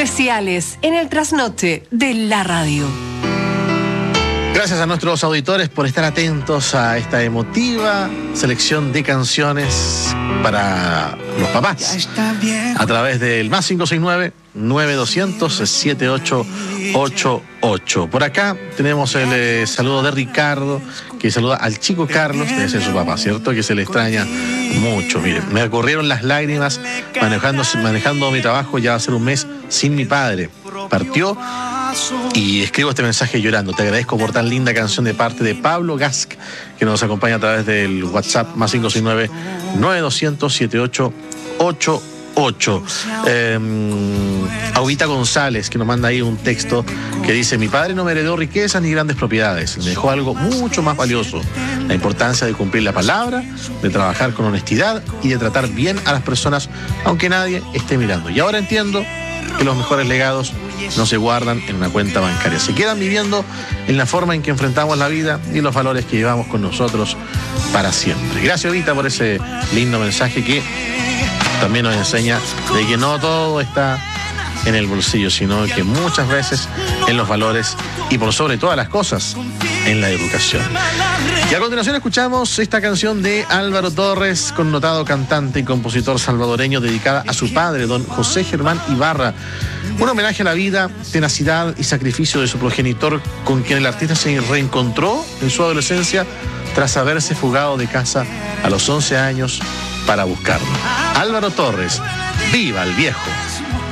especiales en el trasnoche de la radio. Gracias a nuestros auditores por estar atentos a esta emotiva selección de canciones para los papás a través del más 569-9200-7888. Por acá tenemos el saludo de Ricardo, que saluda al chico Carlos, debe ser su papá, ¿cierto? Que se le extraña mucho. Miren, me corrieron las lágrimas manejando mi trabajo. Ya va a ser un mes sin mi padre. Partió y escribo este mensaje llorando. Te agradezco por tan linda canción de parte de Pablo Gask, que nos acompaña a través del WhatsApp más 569-9200-7888. Audita González, que nos manda ahí un texto que dice: mi padre no me heredó riquezas ni grandes propiedades, me dejó algo mucho más valioso: la importancia de cumplir la palabra, de trabajar con honestidad y de tratar bien a las personas aunque nadie esté mirando. Y ahora entiendo que los mejores legados no se guardan en una cuenta bancaria, se quedan viviendo en la forma en que enfrentamos la vida y los valores que llevamos con nosotros para siempre. Gracias, Vita, por ese lindo mensaje que también nos enseña de que no todo está en el bolsillo, sino que muchas veces en los valores y por sobre todas las cosas en la educación. Y a continuación escuchamos esta canción de Álvaro Torres, connotado cantante y compositor salvadoreño, dedicada a su padre, don José Germán Ibarra. Un homenaje a la vida, tenacidad y sacrificio de su progenitor, con quien el artista se reencontró en su adolescencia tras haberse fugado de casa a los 11 años para buscarlo. Álvaro Torres, ¡viva el viejo!